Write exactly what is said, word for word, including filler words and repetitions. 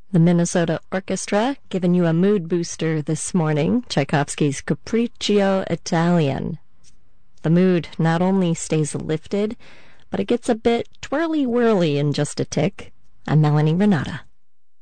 The Minnesota Orchestra giving you a mood booster this morning, Tchaikovsky's Capriccio Italian. The mood not only stays lifted, but it gets a bit twirly-whirly in just a tick. I'm Melanie Renata.